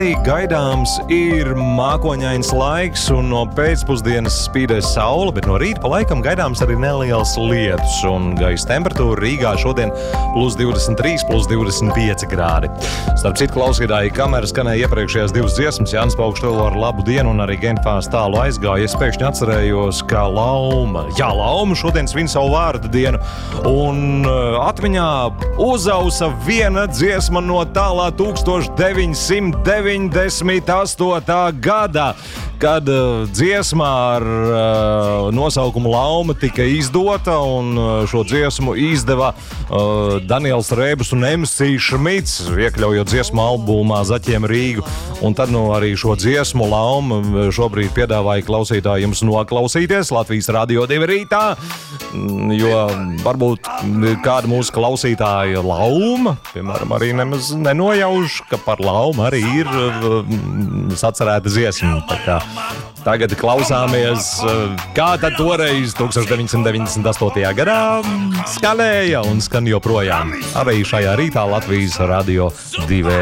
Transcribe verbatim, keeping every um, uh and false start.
Gaidāms ir mākoņains laiks, un no pēcpusdienas spīdēs saule, bet no rīta pa laikam gaidāms arī neliels lietus, un gaisa temperatūra Rīgā šodien plus divdesmit trīs, plus divdesmit pieci grādi. Starp citu, klausītāji, kamera skanēja iepriekšējās divas dziesmas, Jānis Paukšs tev ar labu dienu, un arī Genfās tālu aizgāja. Es pēkšņi atcerējos, ka Lauma, jā, Lauma šodien svin savu vārda dienu, un atmiņā uzausa viena dziesma no tālā tūkstoš deviņsimt deviņdesmit astotā gadā, kad uh, dziesmā ar uh, nosaukumu Lauma tika izdota, un uh, šo dziesmu izdeva uh, Daniels Rēbus un M C Šmits, iekļaujot dziesmu albumā Zaķiem Rīgu. Un tad nu, arī šo dziesmu Lauma šobrīd piedāvāja klausītājiem noklausīties Latvijas Radio divi rītā, jo varbūt kāda mūsu klausītāja Lauma, piemēram, arī nemaz nenojauš, ka par Laumu arī ir uh, sacerēta dziesma. Tā kā tagad klausāmies, kā tad toreiz tūkstoš deviņsimt deviņdesmit astotajā gadā skanēja un skan joprojām. Arī šajā rītā Latvijas Radio divi.